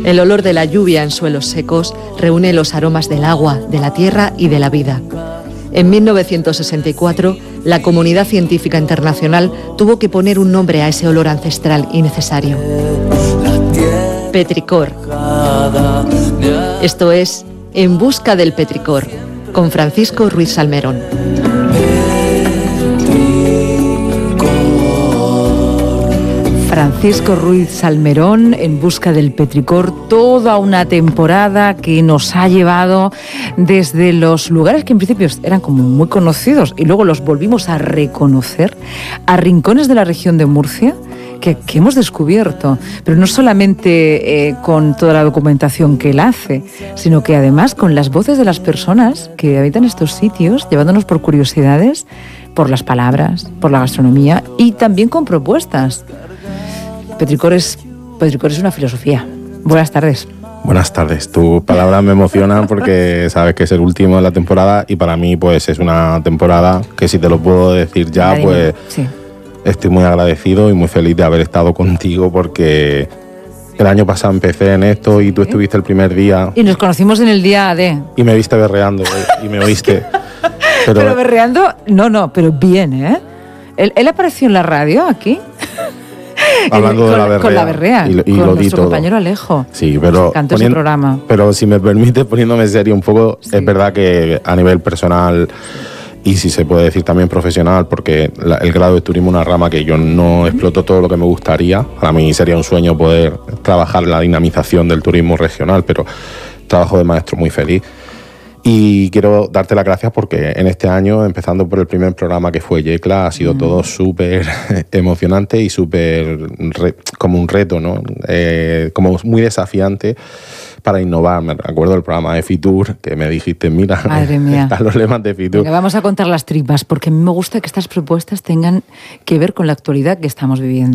El olor de la lluvia en suelos secos reúne los aromas del agua, de la tierra y de la vida. En 1964, la comunidad científica internacional tuvo que poner un nombre a ese olor ancestral y necesario. Petricor. Esto es En busca del petricor, con Francisco Ruiz Salmerón. Francisco Ruiz Salmerón, En busca del petricor, toda una temporada que nos ha llevado desde los lugares que en principio eran como muy conocidos y luego los volvimos a reconocer, a rincones de la región de Murcia que hemos descubierto, pero no solamente con toda la documentación que él hace, sino que además con las voces de las personas que habitan estos sitios, llevándonos por curiosidades, por las palabras, por la gastronomía y también con propuestas. Petricor es una filosofía. Buenas tardes. Buenas tardes. Tus palabras me emocionan porque sabes que es el último de la temporada y para mí pues es una temporada que si te lo puedo decir ya, pues sí. Estoy muy agradecido y muy feliz de haber estado contigo porque el año pasado empecé en esto y tú estuviste el primer día. Y nos conocimos en el día D. Y me viste berreando y me oíste. Pero berreando, no, pero bien, ¿eh? ¿Él apareció en la radio aquí? Hablando de la berrea. Con la berrea, y con lo nuestro compañero Alejo. Sí, pero cantó ese programa. Pero si me permite, poniéndome serio un poco, sí. Es verdad que a nivel personal y si se puede decir también profesional, porque el grado de turismo es una rama que yo no exploto todo lo que me gustaría. Para mí sería un sueño poder trabajar en la dinamización del turismo regional, pero trabajo de maestro muy feliz. Y quiero darte las gracias porque en este año, empezando por el primer programa que fue Yecla, ha sido todo súper emocionante y súper como un reto, ¿no? Como muy desafiante para innovar. Me acuerdo del programa de Fitur, que me dijiste, mira, madre mía, están los lemas de Fitur. Venga, vamos a contar las tripas, porque a mí me gusta que estas propuestas tengan que ver con la actualidad que estamos viviendo.